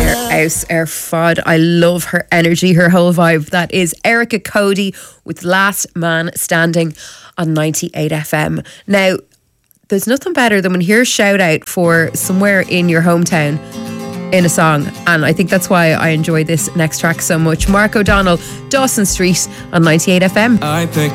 House Air Fod. I love her energy, her whole vibe. That is Erica Cody with Last Man Standing on 98 FM. Now, there's nothing better than when you hear a shout out for somewhere in your hometown in a song, and I think that's why I enjoy this next track so much. Mark O'Donnell, Dawson Street on 98 FM. I think